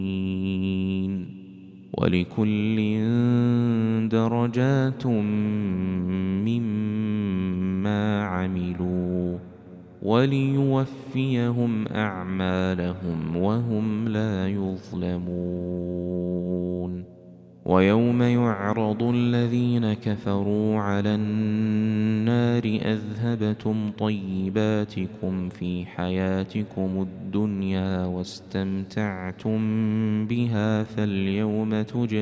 ولكل درجات مما عملوا وليوفيهم أعمالهم وهم لا يظلمون. ويوم يعرض الذين كفروا على النار أذهبتم طيباتكم في حياتكم الدنيا واستمتعتم بها فاليوم تجزون